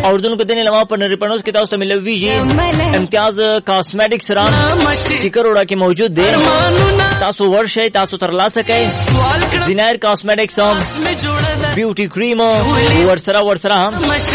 اوردونکو د نن لمه په نری پڼوس کې تاسو ته ملويږي امتیاز کاسمیټک سران ټیکر وړا کې موجود دی. تاسو ورشئ، تاسو ترلاسه کړئ. زینایر کاسمیټکس بیوټي کریم ورسره